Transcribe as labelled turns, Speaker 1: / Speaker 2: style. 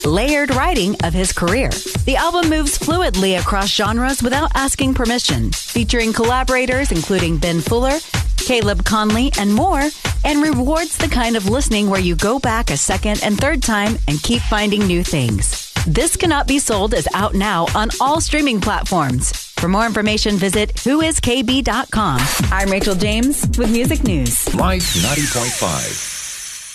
Speaker 1: layered writing of his career. The album moves fluidly across genres without asking permission, featuring collaborators including Ben Fuller, Caleb Conley, and more, and rewards the kind of listening where you go back a second and third time and keep finding new things. This Cannot Be Sold is out now on all streaming platforms. For more information, visit whoiskb.com. I'm Rachel James with Music News.
Speaker 2: Life 90.5.